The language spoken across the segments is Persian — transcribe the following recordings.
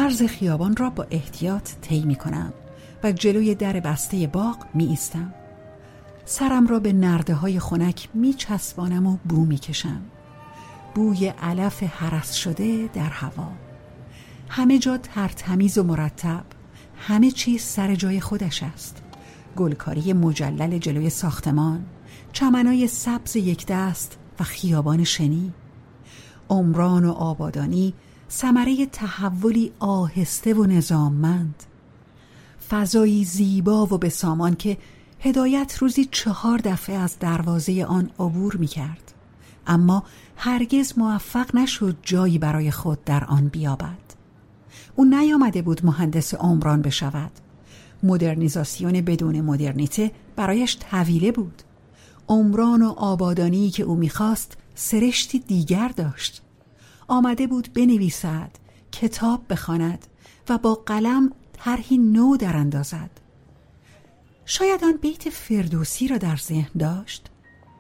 عرض خیابان را با احتیاط طی می‌کنم و جلوی در بسته باغ می‌ایستم. سرم را به نرده‌های خنک می‌چسبانم و بو می‌کشم. بوی علف هرس شده در هوا. همه جا ترتمیز و مرتب، همه چیز سر جای خودش است. گلکاری مجلل جلوی ساختمان، چمنای سبز یک دست و خیابان شنی. عمران و آبادانی ثمره تحولی آهسته و نظاممند. فضایی زیبا و بسامان که هدایت روزی 4 دفعه از دروازه آن عبور می کرد، اما هرگز موفق نشد جایی برای خود در آن بیابد. او نیامده بود مهندس عمران بشود. مدرنیزاسیون بدون مدرنیته برایش طویله بود. عمران و آبادانی که او می‌خواست سرشتی دیگر داشت. آمده بود بنویسد، کتاب بخواند و با قلم طرحی نو در اندازد. شاید آن بیت فردوسی را در ذهن داشت: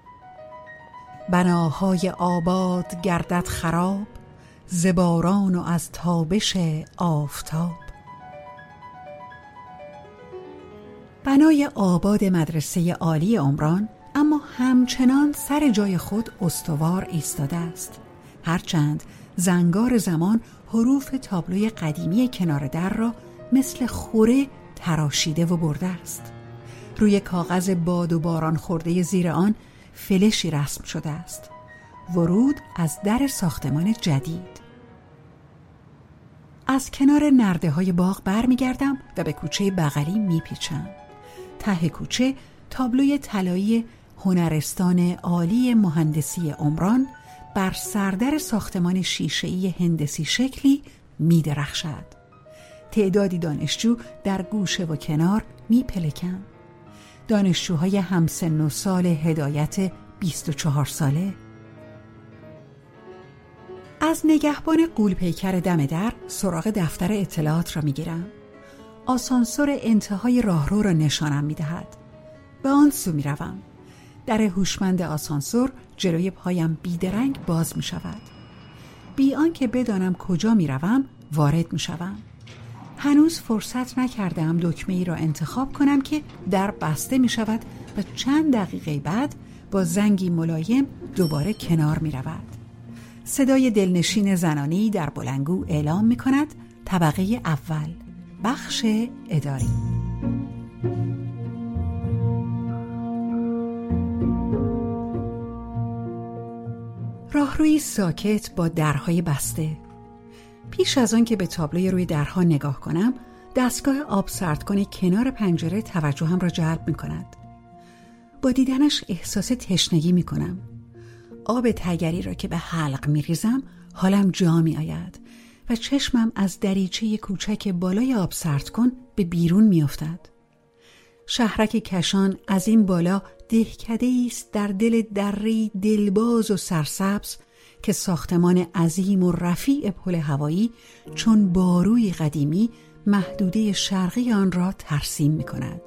بناهای آباد گردد خراب، ز باران و از تابش آفتاب. بنای آباد مدرسه عالی عمران اما همچنان سر جای خود استوار ایستاده است، هرچند زنگار زمان حروف تابلوی قدیمی کنار در را مثل خوره تراشیده و برده است. روی کاغذ باد و باران خورده زیر آن فلشی رسم شده است: ورود از در ساختمان جدید. از کنار نرده‌های باغ برمیگردم و به کوچه بغلی میپیچم. ته کوچه تابلوی طلایی هنرستان عالی مهندسی عمران بر سردر ساختمان شیشه‌ای هندسی شکلی می‌درخشد. تعدادی دانشجو در گوشه و کنار می‌پلکند. دانشجوهای همسن و سال هدایت 24 ساله. از نگهبان غول‌پیکر دم در سراغ دفتر اطلاعات را می‌گیرم. آسانسور انتهای راهرو را نشانم می‌دهد. به آن سو می‌روم. در هوشمند آسانسور جلوی پایم بیدرنگ باز می‌شود. بی آنکه بدانم کجا می‌روم وارد می‌شوم. هنوز فرصت نکردم دکمه‌ای را انتخاب کنم که در بسته می‌شود و چند دقیقه بعد با زنگی ملایم دوباره کنار می‌رود. صدای دلنشین زنانی در بلندگو اعلام می‌کند طبقه اول، بخش اداری. راهروی ساکت با درهای بسته. پیش از آن که به تابلوی روی درها نگاه کنم، دستگاه آب سردکن کنار پنجره توجهم را جلب می‌کند. با دیدنش احساس تشنگی می‌کنم. آب تگری را که به حلق می‌ریزم حالم جا می‌آید و چشمم از دریچه کوچک بالای آب سردکن به بیرون می‌افتد. شهرک کشان از این بالا دهکده‌ای است در دل دره‌ای دلباز و سرسبز که ساختمان عظیم و رفیع پل هوایی چون باروی قدیمی محدوده شرقی آن را ترسیم می‌کند.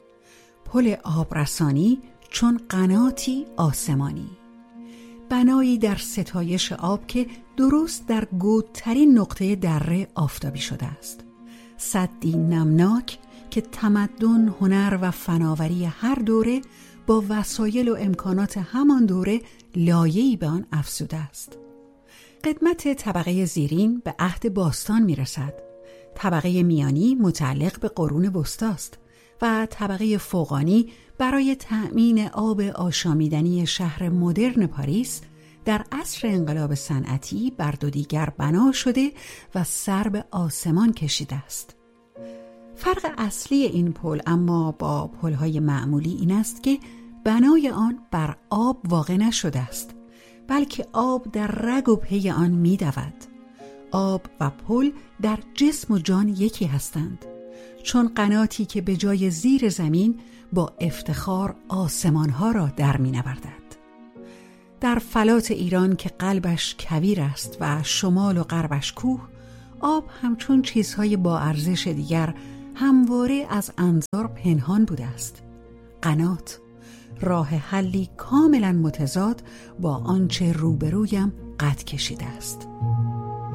پل آبرسانی چون قناتی آسمانی. بنایی در ستایش آب که درست در گودترین نقطه دره آفتابی شده است. سدی نمناک که تمدن، هنر و فناوری هر دوره با وسایل و امکانات همان دوره لایه‌ای به آن افزوده است. قدمت طبقه زیرین به عهد باستان میرسد. طبقه میانی متعلق به قرون وسطی است و طبقه فوقانی برای تأمین آب آشامیدنی شهر مدرن پاریس در عصر انقلاب صنعتی بر دو دیگر بنا شده و سر به آسمان کشیده است. فرق اصلی این پل اما با پل‌های معمولی این است که بنای آن بر آب واقع نشده است، بلکه آب در رگ و پی آن می‌دود. آب و پل در جسم و جان یکی هستند، چون قناتی که به جای زیر زمین با افتخار آسمانها را در می‌نوردد. در فلات ایران که قلبش کویر است و شمال و غربش کوه، آب همچون چیزهای با ارزش دیگر همواره از انظار پنهان بوده است. قنات راه حلی کاملا متضاد با آنچه روبرویم قد کشیده است.